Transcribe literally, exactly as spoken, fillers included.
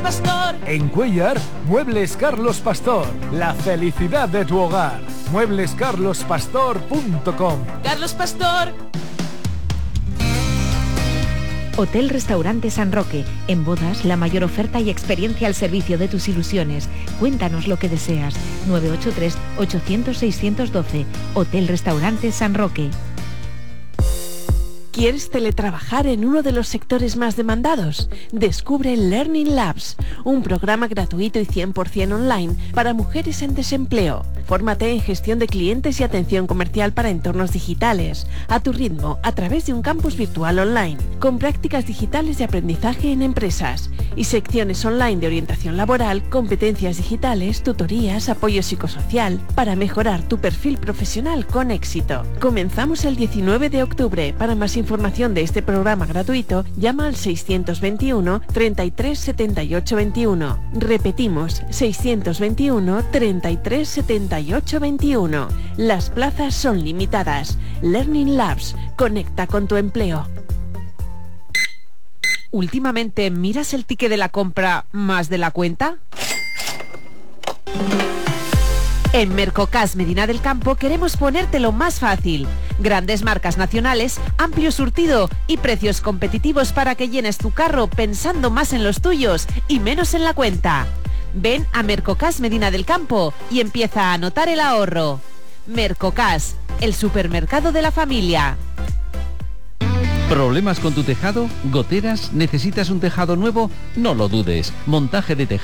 Pastor. En Cuéllar, Muebles Carlos Pastor. La felicidad de tu hogar. muebles carlos pastor punto com. Carlos Pastor. Hotel Restaurante San Roque. En bodas, la mayor oferta y experiencia al servicio de tus ilusiones. Cuéntanos lo que deseas. nueve ocho tres, ochocientos, seiscientos doce. Hotel Restaurante San Roque. ¿Quieres teletrabajar en uno de los sectores más demandados? Descubre Learning Labs, un programa gratuito y cien por ciento online para mujeres en desempleo. Fórmate en gestión de clientes y atención comercial para entornos digitales, a tu ritmo, a través de un campus virtual online, con prácticas digitales de aprendizaje en empresas y secciones online de orientación laboral, competencias digitales, tutorías, apoyo psicosocial, para mejorar tu perfil profesional con éxito. Comenzamos el diecinueve de octubre. Para más información información de este programa gratuito, llama al seiscientos veintiuno, treinta y tres, setenta y ocho veintiuno. Repetimos, seiscientos veintiuno, treinta y tres, setenta y ocho veintiuno. Las plazas son limitadas. Learning Labs, conecta con tu empleo. ¿Últimamente miras el ticket de la compra más de la cuenta? En Mercocas Medina del Campo queremos ponértelo más fácil. Grandes marcas nacionales, amplio surtido y precios competitivos para que llenes tu carro pensando más en los tuyos y menos en la cuenta. Ven a Mercocas Medina del Campo y empieza a anotar el ahorro. Mercocas, el supermercado de la familia. ¿Problemas con tu tejado? ¿Goteras? ¿Necesitas un tejado nuevo? No lo dudes. Montaje de tejado